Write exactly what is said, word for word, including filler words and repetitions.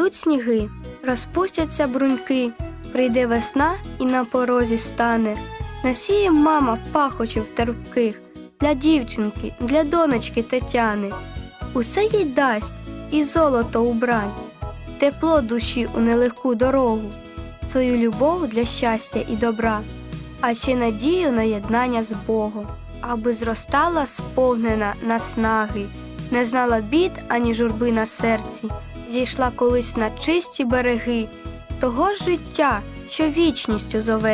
Спадуть сніги, розпустяться бруньки, прийде весна і на порозі стане. Насіє мама пахощів терпких для дівчинки, для донечки Тетяни. Усе їй дасть і золото убрань, тепло душі у нелегку дорогу, свою любов для щастя і добра, а ще надію на єднання з Богом, аби зростала сповнена наснаги, не знала бід ані журби на серці, зійшла колись на чисті береги того ж життя, що вічністю зове.